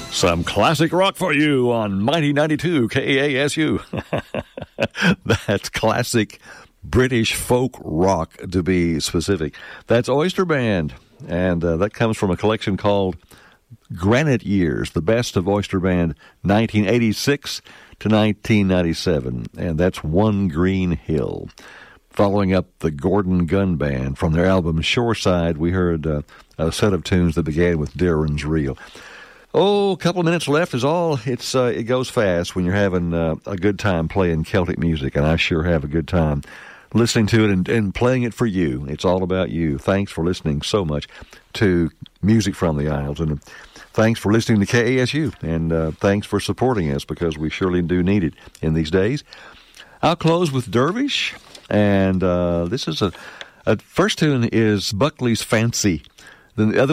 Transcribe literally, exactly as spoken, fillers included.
Some classic rock for you on Mighty ninety-two K A S U. That's classic British folk rock, to be specific. That's Oyster Band, and uh, that comes from a collection called Granite Years, the best of Oyster Band, nineteen eighty-six to nineteen ninety-seven, and that's One Green Hill. Following up the Gordon Gunn Band from their album Shoreside, we heard uh, a set of tunes that began with Darren's Reel. Oh, a couple of minutes left is all. It's uh, it goes fast when you're having uh, a good time playing Celtic music, and I sure have a good time listening to it and, and playing it for you. It's all about you. Thanks for listening so much to Music from the Isles, and thanks for listening to K A S U, and uh, thanks for supporting us, because we surely do need it in these days. I'll close with Dervish, and uh, this is a, a first tune is Buckley's Fancy. Then the other